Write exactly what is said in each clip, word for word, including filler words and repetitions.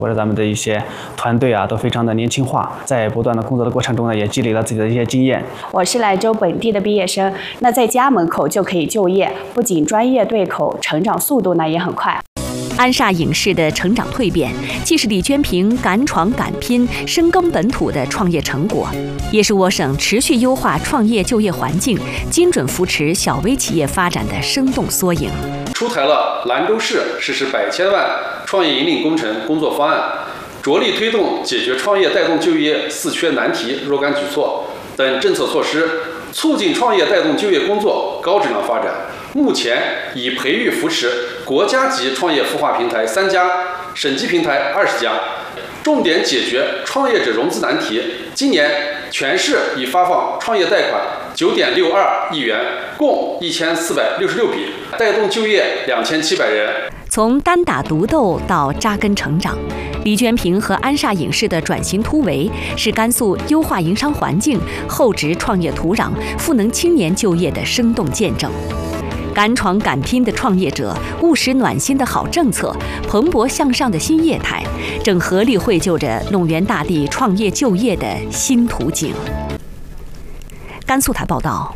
或者咱们的一些团队啊，都非常的年轻化，在不断的工作的过程中呢，也积累了自己的一些经验。 我是兰州本地的毕业生，那在家门口就可以就业，不仅专业对口，成长速度呢也很快。 安煞影视的成长蜕变，既是李娟萍敢闯敢拼、深耕本土的创业成果，也是我省持续优化创业就业环境、精准扶持小微企业发展的生动缩影。 出台了兰州市实施百千万创业引领工程工作方案，着力推动解决创业带动就业四缺难题若干举措等政策措施，促进创业带动就业工作高质量发展。目前已培育扶持国家级创业孵化平台三家，省级平台二十家，重点解决创业者融资难题。今年全市已发放创业贷款九点六二亿元，共一千四百六十六笔，带动就业两千七百人。 从单打独斗到扎根成长，李娟萍和安煞影视的转型突围，是甘肃优化营商环境、厚植创业土壤、赋能青年就业的生动见证。敢闯敢拼的创业者，务实暖心的好政策，蓬勃向上的新业态，正合力绘就着陇源大地创业就业的新图景。甘肃台报道。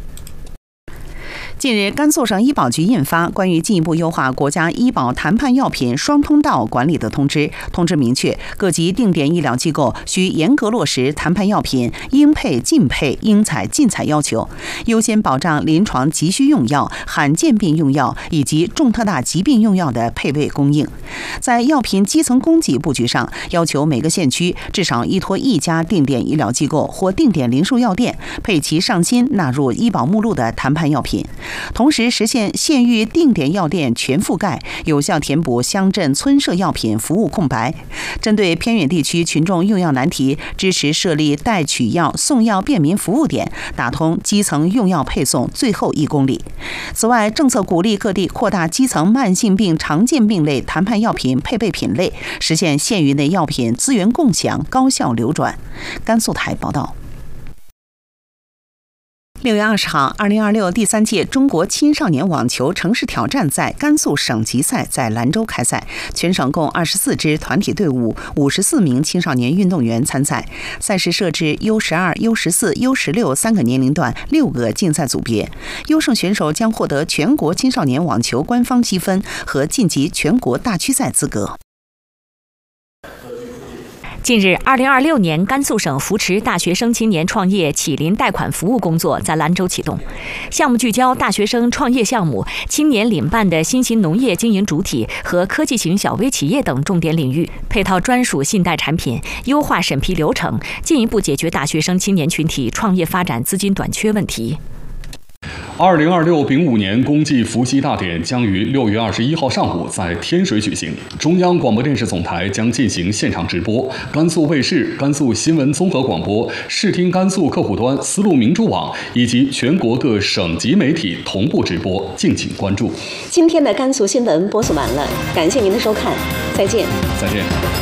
近日，甘肃省医保局印发关于进一步优化国家医保谈判药品双通道管理的通知。通知明确，各级定点医疗机构需严格落实谈判药品应配尽配、应采尽采要求，优先保障临床急需用药、罕见病用药以及重特大疾病用药的配备供应。在药品基层供给布局上，要求每个县区至少依托一家定点医疗机构或定点零售药店，配齐上新纳入医保目录的谈判药品。同时实现县域定点药店全覆盖，有效填补乡镇村社药品服务空白。针对偏远地区群众用药难题，支持设立代取药、送药便民服务点，打通基层用药配送最后一公里。此外，政策鼓励各地扩大基层慢性病、常见病类谈判药品配备品类，实现县域内药品资源共享、高效流转。甘肃台报道。六月二十号，二零二六第三届中国青少年网球城市挑战赛甘肃省级赛在兰州开赛，全省共二十四支团体队伍，五十四名青少年运动员参赛。赛事设置 U 十二、U 十四、U 十六三个年龄段六个竞赛组别，优胜选手将获得全国青少年网球官方积分和晋级全国大区赛资格。 近日，二零二六年甘肃省扶持大学生青年创业启临贷款服务工作在兰州启动。项目聚焦大学生创业项目、青年领办的新型农业经营主体和科技型小微企业等重点领域，配套专属信贷产品，优化审批流程，进一步解决大学生青年群体创业发展资金短缺问题。 二零二六丙午年公祭伏羲大典将于六月二十一号上午在天水举行，中央广播电视总台将进行现场直播，甘肃卫视、甘肃新闻综合广播、视听甘肃客户端、丝路明珠网以及全国各省级媒体同步直播，敬请关注。 今天的甘肃新闻播送完了，感谢您的收看，再见。 再见。